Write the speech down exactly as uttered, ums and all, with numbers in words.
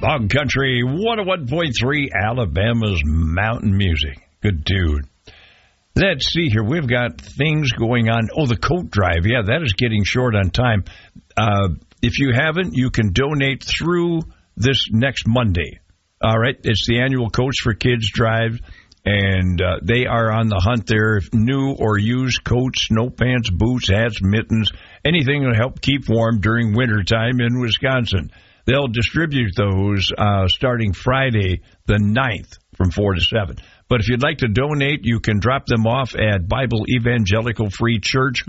Fog Country one oh one point three, Alabama's mountain music. Good dude. Let's see here. We've got things going on. Oh, the coat drive. Yeah, that is getting short on time. Uh, if you haven't, you can donate through this next Monday. All right. It's the annual Coats for Kids drive, and uh, they are on the hunt there. New or used coats, snow pants, boots, hats, mittens, anything to help keep warm during wintertime in Wisconsin. They'll distribute those uh, starting Friday the ninth from four to seven. But if you'd like to donate, you can drop them off at Bible Evangelical Free Church,